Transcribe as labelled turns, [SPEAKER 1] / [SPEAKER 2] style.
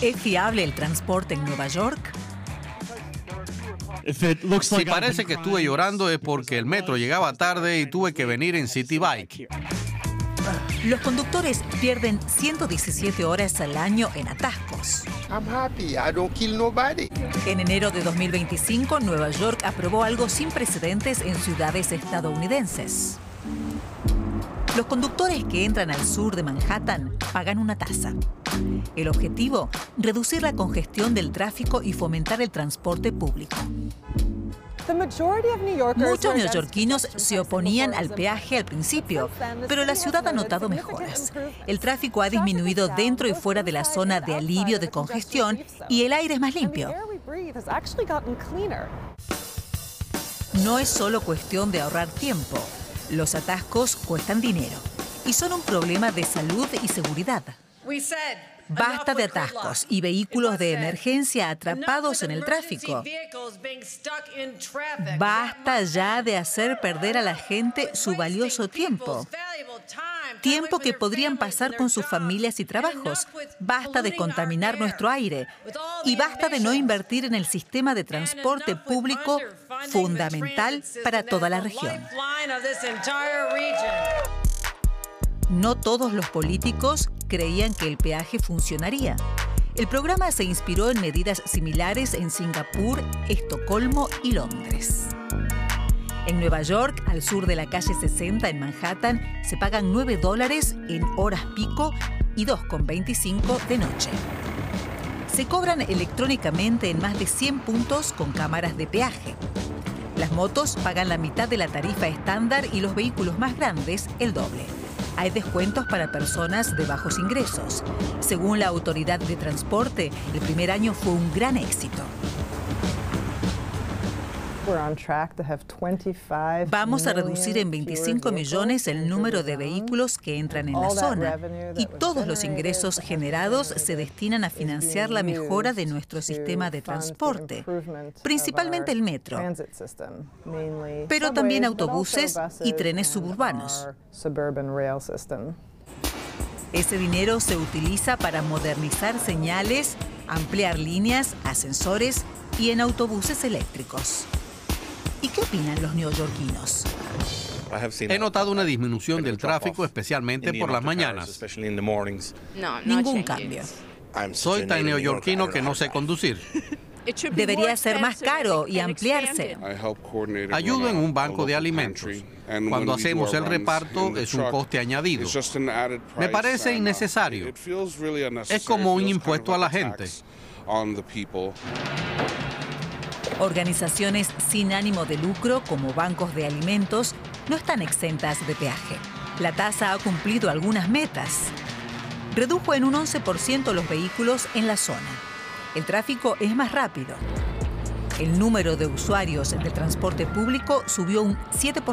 [SPEAKER 1] ¿Es fiable el transporte en Nueva York?
[SPEAKER 2] Si parece que estuve llorando es porque el metro llegaba tarde y tuve que venir en City Bike.
[SPEAKER 1] Los conductores pierden 117 horas al año en atascos. En enero de 2025, Nueva York aprobó algo sin precedentes en ciudades estadounidenses. Los conductores que entran al sur de Manhattan pagan una tasa. El objetivo, reducir la congestión del tráfico y fomentar el transporte público. Muchos neoyorquinos se oponían al peaje al principio, pero la ciudad ha notado mejoras. El tráfico ha disminuido dentro y fuera de la zona de alivio de congestión y el aire es más limpio. No es solo cuestión de ahorrar tiempo. Los atascos cuestan dinero y son un problema de salud y seguridad. Basta de atascos y vehículos de emergencia atrapados en el tráfico. Basta ya de hacer perder a la gente su valioso tiempo. Tiempo que podrían pasar con sus familias y trabajos. Basta de contaminar nuestro aire. Y basta de no invertir en el sistema de transporte público fundamental para toda la región. No todos los políticos creían que el peaje funcionaría. El programa se inspiró en medidas similares en Singapur, Estocolmo y Londres. En Nueva York, al sur de la calle 60 en Manhattan, se pagan $9 en horas pico y $2,25 de noche. Se cobran electrónicamente en más de 100 puntos con cámaras de peaje. Las motos pagan la mitad de la tarifa estándar y los vehículos más grandes el doble. Hay descuentos para personas de bajos ingresos. Según la Autoridad de Transporte, el primer año fue un gran éxito. Vamos a reducir en 25 millones el número de vehículos que entran en la zona y todos los ingresos generados se destinan a financiar la mejora de nuestro sistema de transporte, principalmente el metro, pero también autobuses y trenes suburbanos. Ese dinero se utiliza para modernizar señales, ampliar líneas, ascensores y en autobuses eléctricos. ¿Y qué opinan los neoyorquinos?
[SPEAKER 2] He notado una disminución del tráfico, especialmente por las mañanas.
[SPEAKER 1] Ningún cambio.
[SPEAKER 2] Soy tan neoyorquino que no sé conducir.
[SPEAKER 1] Debería ser más caro y ampliarse.
[SPEAKER 2] Ayudo en un banco de alimentos. Cuando hacemos el reparto es un coste añadido. Me parece innecesario. Es como un impuesto a la gente.
[SPEAKER 1] Organizaciones sin ánimo de lucro, como bancos de alimentos, no están exentas de peaje. La tasa ha cumplido algunas metas. Redujo en un 11% los vehículos en la zona. El tráfico es más rápido. El número de usuarios del transporte público subió un 7%.